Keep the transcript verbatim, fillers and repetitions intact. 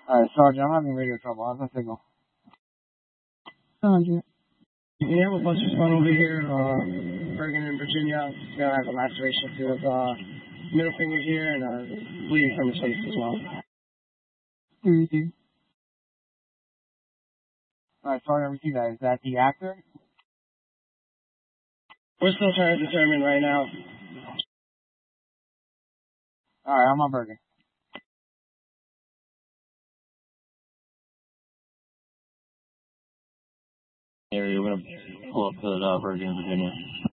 Alright, Sergeant, I'm having radio trouble. How's the signal? Sergeant. We have a bus respond over here, uh, Bergen in Virginia. He's gonna have a laceration to his, uh, middle finger here and, uh, bleeding from his face as well. Mm-hmm. Alright, Sergeant, I received that. Is that the actor? We're still trying to determine right now. Alright, I'm on Bergen. Area, we're gonna pull up to uh, Bergen, Virginia.